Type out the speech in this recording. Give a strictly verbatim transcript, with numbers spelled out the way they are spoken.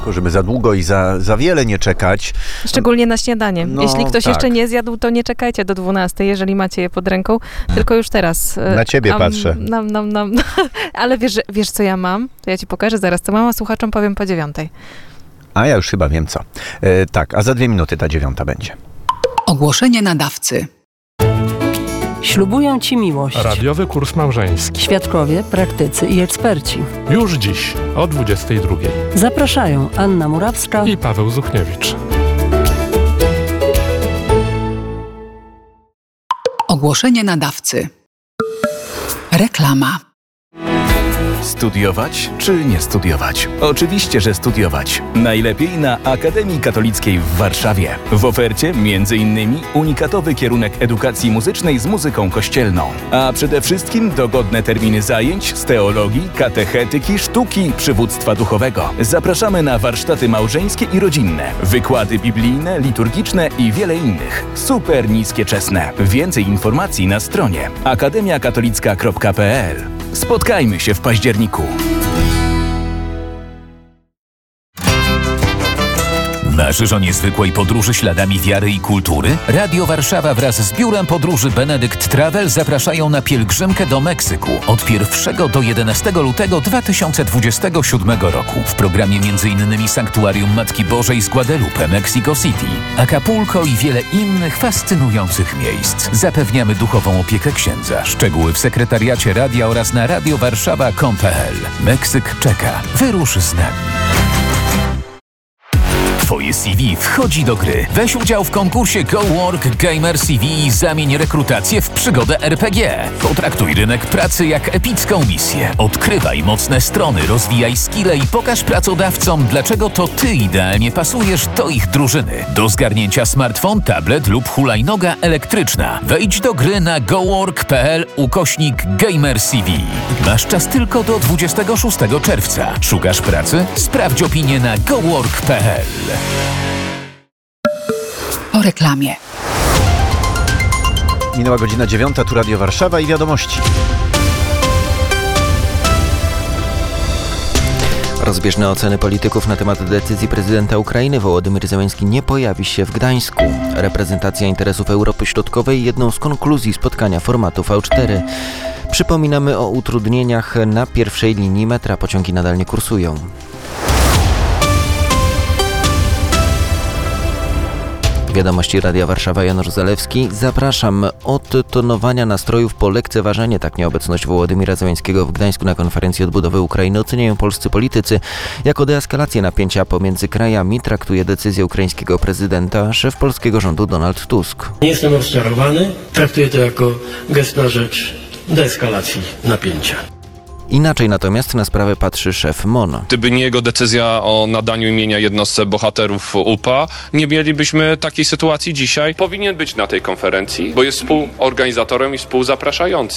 tylko żeby za długo i za, za wiele nie czekać. Szczególnie na śniadanie. No, Jeśli ktoś tak. jeszcze nie zjadł, to nie czekajcie do dwunastej, jeżeli macie je pod ręką, tylko już teraz. Na ciebie um, patrzę. Nam, nam, nam. Ale wiesz, wiesz, co ja mam? To ja ci pokażę zaraz, co mam, a słuchaczom powiem po dziewiątej. A ja już chyba wiem co. E, tak, a za dwie minuty ta dziewiąta będzie. Ogłoszenie nadawcy. Ślubują Ci miłość. Radiowy kurs małżeński. Świadkowie, praktycy i eksperci. Już dziś o dwudziestej drugiej. Zapraszają Anna Murawska I Paweł Zuchniewicz. Ogłoszenie nadawcy. Reklama. Studiować czy nie studiować? Oczywiście, że studiować. Najlepiej na Akademii Katolickiej w Warszawie. W ofercie między innymi unikatowy kierunek edukacji muzycznej z muzyką kościelną. A przede wszystkim dogodne terminy zajęć z teologii, katechetyki, sztuki, przywództwa duchowego. Zapraszamy na warsztaty małżeńskie i rodzinne, wykłady biblijne, liturgiczne i wiele innych. Super niskie czesne. Więcej informacji na stronie akademia katolicka kropka p l. Spotkajmy się w październiku. Marzysz o niezwykłej podróży śladami wiary i kultury? Radio Warszawa wraz z biurem podróży Benedict Travel zapraszają na pielgrzymkę do Meksyku od pierwszego do jedenastego lutego dwa tysiące dwudziestego siódmego roku. W programie m.in. Sanktuarium Matki Bożej z Guadalupe, Mexico City, Acapulco i wiele innych fascynujących miejsc. Zapewniamy duchową opiekę księdza. Szczegóły w sekretariacie radia oraz na radiowarszawa kropka com kropka p l. Meksyk czeka. Wyrusz z nami. Twoje C V wchodzi do gry. Weź udział w konkursie Go Work Gamer C V i zamień rekrutację w przygodę R P G. Potraktuj rynek pracy jak epicką misję. Odkrywaj mocne strony, rozwijaj skille i pokaż pracodawcom, dlaczego to ty idealnie pasujesz do ich drużyny. Do zgarnięcia smartfon, tablet lub hulajnoga elektryczna. Wejdź do gry na gowork kropka p l ukośnik Gamer C V. Masz czas tylko do dwudziestego szóstego czerwca. Szukasz pracy? Sprawdź opinię na gowork kropka p l. Po reklamie. Minęła godzina dziewiąta, tu Radio Warszawa i wiadomości. Rozbieżne oceny polityków na temat decyzji prezydenta Ukrainy Wołodymyr Zełenski nie pojawi się w Gdańsku. Reprezentacja interesów Europy Środkowej jedną z konkluzji spotkania formatu V cztery. Przypominamy o utrudnieniach na pierwszej linii metra. Pociągi nadal nie kursują. Wiadomości Radia Warszawa, Janusz Zalewski. Zapraszam. Od tonowania nastrojów po lekceważenie, tak nieobecność Wołodymyra Zełenskiego w Gdańsku na konferencji odbudowy Ukrainy oceniają polscy politycy. Jako deeskalację napięcia pomiędzy krajami traktuje decyzję ukraińskiego prezydenta szef polskiego rządu Donald Tusk. Nie jestem rozczarowany. Traktuję to jako gest na rzecz deeskalacji napięcia. Inaczej natomiast na sprawę patrzy szef M O N. Gdyby nie jego decyzja o nadaniu imienia jednostce bohaterów U P A, nie mielibyśmy takiej sytuacji dzisiaj. Powinien być na tej konferencji, bo jest współorganizatorem i współzapraszającym.